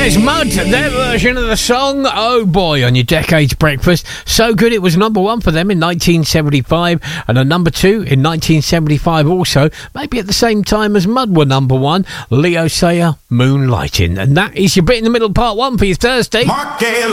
is Mud, their version of the song, Oh Boy, on your Decades Breakfast. So good it was number one for them in 1975 and a number two in 1975 also. Maybe at the same time as Mud were number one. Leo Sayer, Moonlighting. And that is your bit in the middle, part one for your Thursday.